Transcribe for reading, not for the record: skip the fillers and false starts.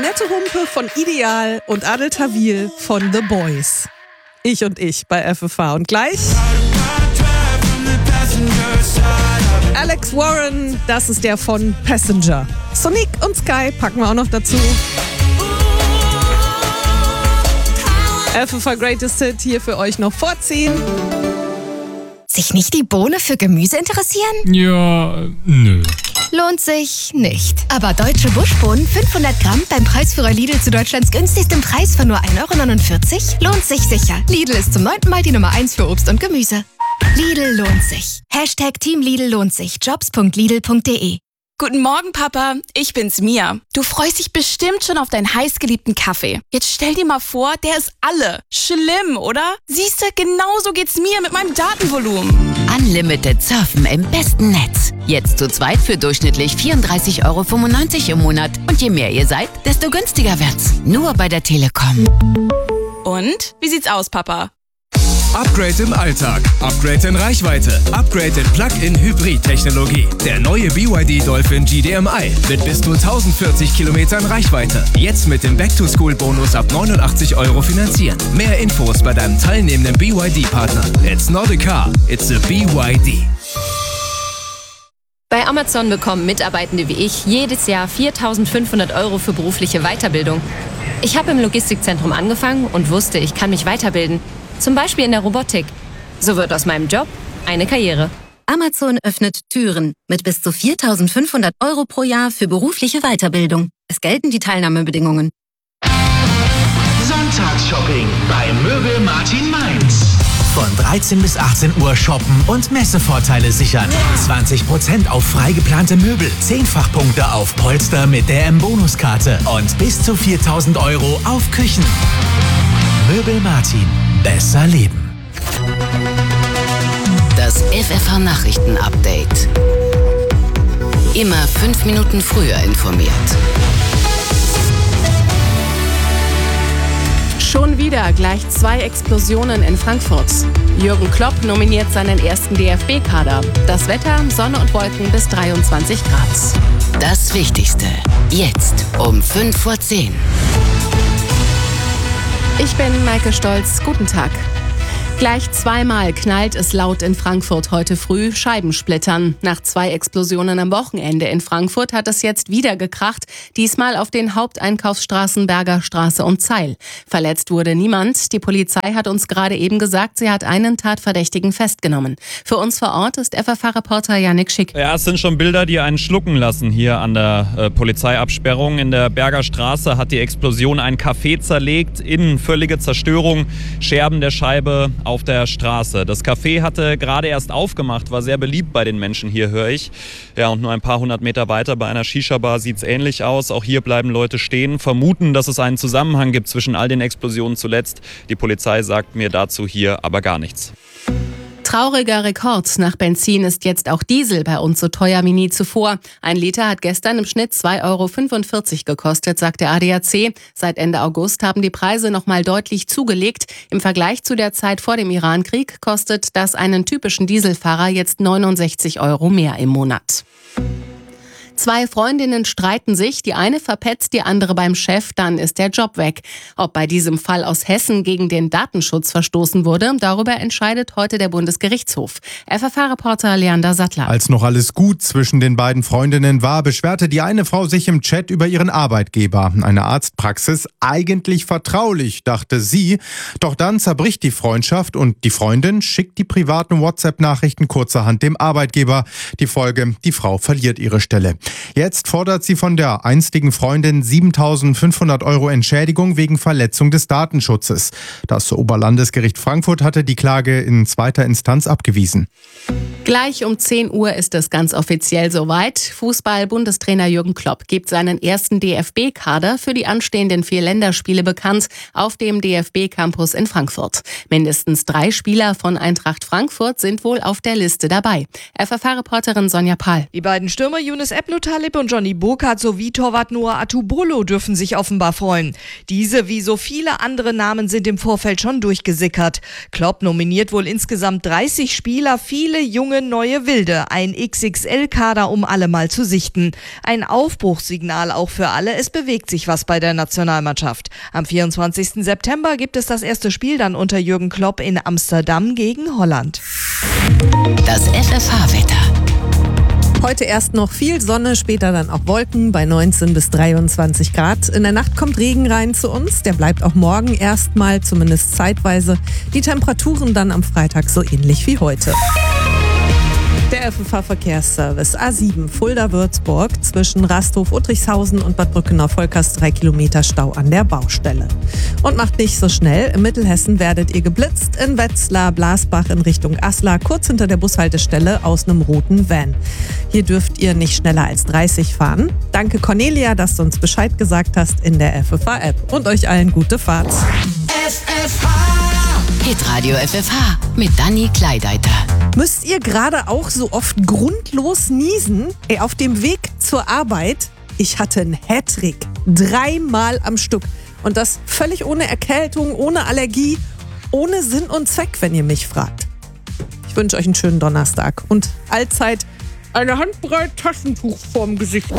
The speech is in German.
Annette Humpe von Ideal und Adel Tawil von The Boys. Ich und ich bei FFH. Und gleich Alex Warren, das ist der von Passenger. Sonic und Sky packen wir auch noch dazu. FFH Greatest Hit hier für euch noch vorziehen. Sich nicht die Bohne für Gemüse interessieren? Ja, nö. Lohnt sich nicht. Aber deutsche Buschbohnen 500 Gramm beim Preisführer Lidl zu Deutschlands günstigsten Preis von nur 1,49 € lohnt sich sicher. Lidl ist zum 9. Mal die Nummer 1 für Obst und Gemüse. Lidl lohnt sich. #Team Lidl lohnt sich. Jobs.lidl.de. Guten Morgen, Papa. Ich bin's, Mia. Du freust dich bestimmt schon auf deinen heißgeliebten Kaffee. Jetzt stell dir mal vor, der ist alle. Schlimm, oder? Siehste, genauso geht's mir mit meinem Datenvolumen. Unlimited Surfen im besten Netz. Jetzt zu zweit für durchschnittlich 34,95 € im Monat. Und je mehr ihr seid, desto günstiger wird's. Nur bei der Telekom. Und? Wie sieht's aus, Papa? Upgrade im Alltag, Upgrade in Reichweite, Upgrade in Plug-in-Hybrid-Technologie. Der neue BYD Dolphin GDMI mit bis zu 1040 Kilometern Reichweite. Jetzt mit dem Back-to-School-Bonus ab 89 € finanzieren. Mehr Infos bei deinem teilnehmenden BYD-Partner. It's not a car, it's a BYD. Bei Amazon bekommen Mitarbeitende wie ich jedes Jahr 4.500 € für berufliche Weiterbildung. Ich habe im Logistikzentrum angefangen und wusste, ich kann mich weiterbilden. Zum Beispiel in der Robotik. So wird aus meinem Job eine Karriere. Amazon öffnet Türen mit bis zu 4.500 € pro Jahr für berufliche Weiterbildung. Es gelten die Teilnahmebedingungen. Sonntagsshopping bei Möbel Martin Mainz. Von 13 bis 18 Uhr shoppen und Messevorteile sichern. 20% auf frei geplante Möbel, 10-fach-Punkte auf Polster mit der M-Bonuskarte und bis zu 4.000 € auf Küchen. Möbel Martin. Besser leben. Das FFH Nachrichten-Update. Immer 5 Minuten früher informiert. Schon wieder gleich 2 Explosionen in Frankfurt. Jürgen Klopp nominiert seinen ersten DFB-Kader. Das Wetter, Sonne und Wolken bis 23 Grad. Das Wichtigste. Jetzt um 5:10 Uhr. Ich bin Maike Stolz. Guten Tag. Gleich 2-mal knallt es laut in Frankfurt heute früh, Scheiben splittern. Nach 2 Explosionen am Wochenende in Frankfurt hat es jetzt wieder gekracht, diesmal auf den Haupteinkaufsstraßen Berger Straße und Zeil. Verletzt wurde niemand. Die Polizei hat uns gerade eben gesagt, sie hat einen Tatverdächtigen festgenommen. Für uns vor Ort ist FFH-Reporter Yannick Schick. Ja, es sind schon Bilder, die einen schlucken lassen hier an der Polizeiabsperrung. In der Berger Straße hat die Explosion ein Café zerlegt, innen völlige Zerstörung, Scherben der Scheibe auf der Straße. Das Café hatte gerade erst aufgemacht, war sehr beliebt bei den Menschen hier, höre ich. Ja, und nur ein paar 100 Meter weiter bei einer Shisha-Bar sieht es ähnlich aus. Auch hier bleiben Leute stehen, vermuten, dass es einen Zusammenhang gibt zwischen all den Explosionen zuletzt. Die Polizei sagt mir dazu hier aber gar nichts. Trauriger Rekord. Nach Benzin ist jetzt auch Diesel bei uns so teuer wie nie zuvor. 1 Liter hat gestern im Schnitt 2,45 € gekostet, sagt der ADAC. Seit Ende August haben die Preise nochmal deutlich zugelegt. Im Vergleich zu der Zeit vor dem Irankrieg kostet das einen typischen Dieselfahrer jetzt 69 € mehr im Monat. 2 Freundinnen streiten sich, die eine verpetzt die andere beim Chef, dann ist der Job weg. Ob bei diesem Fall aus Hessen gegen den Datenschutz verstoßen wurde, darüber entscheidet heute der Bundesgerichtshof. FFH-Reporter Leander Sattler. Als noch alles gut zwischen den beiden Freundinnen war, beschwerte die eine Frau sich im Chat über ihren Arbeitgeber. Eine Arztpraxis, eigentlich vertraulich, dachte sie. Doch dann zerbricht die Freundschaft und die Freundin schickt die privaten WhatsApp-Nachrichten kurzerhand dem Arbeitgeber. Die Folge, die Frau verliert ihre Stelle. Jetzt fordert sie von der einstigen Freundin 7.500 € Entschädigung wegen Verletzung des Datenschutzes. Das Oberlandesgericht Frankfurt hatte die Klage in 2. Instanz abgewiesen. Gleich um 10 Uhr ist es ganz offiziell soweit. Fußball-Bundestrainer Jürgen Klopp gibt seinen ersten DFB-Kader für die anstehenden 4 Länderspiele bekannt auf dem DFB-Campus in Frankfurt. Mindestens 3 Spieler von Eintracht Frankfurt sind wohl auf der Liste dabei. FFH-Reporterin Sonja Pahl. Die beiden Stürmer Yunus Eblotalip und Johnny Burkhardt sowie Torwart Noah Atubolo dürfen sich offenbar freuen. Diese wie so viele andere Namen sind im Vorfeld schon durchgesickert. Klopp nominiert wohl insgesamt 30 Spieler, viele junge Junge, neue Wilde. Ein XXL-Kader, um alle mal zu sichten. Ein Aufbruchssignal auch für alle. Es bewegt sich was bei der Nationalmannschaft. Am 24. September gibt es das erste Spiel dann unter Jürgen Klopp in Amsterdam gegen Holland. Das FFH-Wetter. Heute erst noch viel Sonne, später dann auch Wolken bei 19 bis 23 Grad. In der Nacht kommt Regen rein zu uns. Der bleibt auch morgen erstmal, zumindest zeitweise. Die Temperaturen dann am Freitag so ähnlich wie heute. Der FFH-Verkehrsservice A7 Fulda-Würzburg zwischen Rasthof-Uttrichshausen und Bad Brückenau-Volkers 3 Kilometer Stau an der Baustelle. Und macht nicht so schnell. In Mittelhessen werdet ihr geblitzt in Wetzlar, Blasbach in Richtung Aslar, kurz hinter der Bushaltestelle aus einem roten Van. Hier dürft ihr nicht schneller als 30 fahren. Danke Cornelia, dass du uns Bescheid gesagt hast in der FFH-App. Und euch allen gute Fahrt. Hitradio FFH mit Dani Kleideiter. Müsst ihr gerade auch so oft grundlos niesen? Auf dem Weg zur Arbeit, ich hatte einen Hattrick. 3-mal am Stück. Und das völlig ohne Erkältung, ohne Allergie, ohne Sinn und Zweck, wenn ihr mich fragt. Ich wünsche euch einen schönen Donnerstag und allzeit eine Handbreit Taschentuch vorm Gesicht.